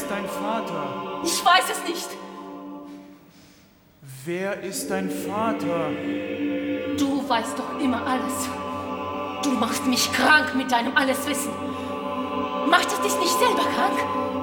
ist dein Vater? Ich weiß es nicht. Wer ist dein Vater? Du weißt doch immer alles. Du machst mich krank mit deinem Alleswissen. Macht es dich nicht selber krank?